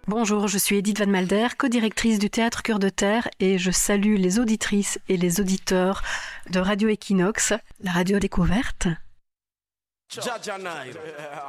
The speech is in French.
Bonjour, je suis Edith Van Malder, co-directrice du Théâtre Cœur de Terre et je salue les auditrices et les auditeurs de Radio Equinox, la radio découverte.